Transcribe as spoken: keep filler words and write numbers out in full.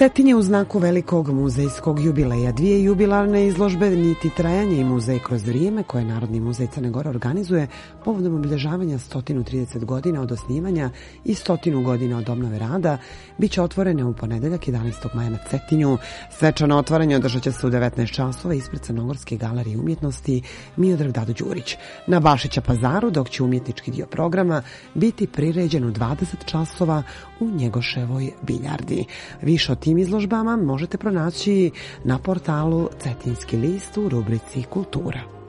Cetinje u znaku velikog muzejskog jubileja. Dvije jubilarne izložbe, niti trajanje i muzej kroz vrijeme, koje Narodni muzej Crne Gore organizuje povodom obilježavanja sto trideset godina od osnivanja i sto godina od obnove rada, bit će otvorene u ponedeljak jedanaestog maja na Cetinju. Svečano otvaranje održat će se u devetnaest časova ispred Crnogorske galerije umjetnosti Miodrag Dado Đurić na Bašića pazaru, dok će umjetnički dio programa biti priređen u dvadeset časova u Njegoševoj biljardi. Više o tim izložbama možete pronaći na portalu Cetinski list u rubrici Kultura.